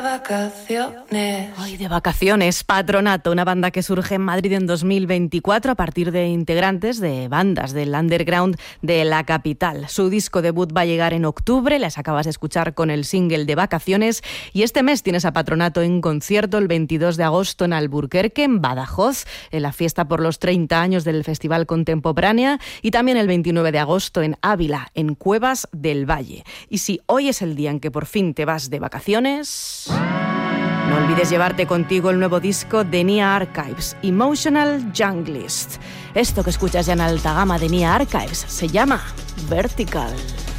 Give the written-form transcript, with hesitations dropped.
Vacaciones. Hoy de vacaciones, Patronato, una banda que surge en Madrid en 2024 a partir de integrantes de bandas del underground de la capital. Su disco debut va a llegar en octubre, las acabas de escuchar con el single de Vacaciones, y este mes tienes a Patronato en concierto el 22 de agosto en Alburquerque, en Badajoz, en la fiesta por los 30 años del Festival Contemporánea, y también el 29 de agosto en Ávila, en Cuevas del Valle. Y si hoy es el día en que por fin te vas de vacaciones, no olvides llevarte contigo el nuevo disco de Nia Archives, Emotional Junglist. Esto que escuchas ya en alta gama de Nia Archives se llama Vertical.